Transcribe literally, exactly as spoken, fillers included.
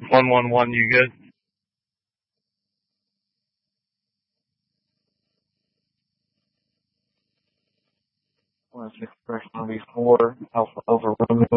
One one one, you good? One six Fresh ninety four Alpha Alpha Romeo.